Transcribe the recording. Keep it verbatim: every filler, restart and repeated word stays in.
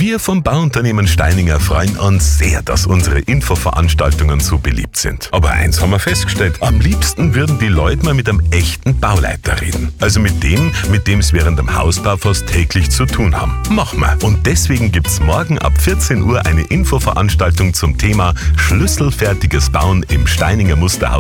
Wir vom Bauunternehmen Steininger freuen uns sehr, dass unsere Infoveranstaltungen so beliebt sind. Aber eins haben wir festgestellt, am liebsten würden die Leute mal mit einem echten Bauleiter reden. Also mit dem, mit dem es während dem Hausbau fast täglich zu tun haben. Machen wir. Und deswegen gibt's morgen ab vierzehn Uhr eine Infoveranstaltung zum Thema schlüsselfertiges Bauen im Steininger Musterhaus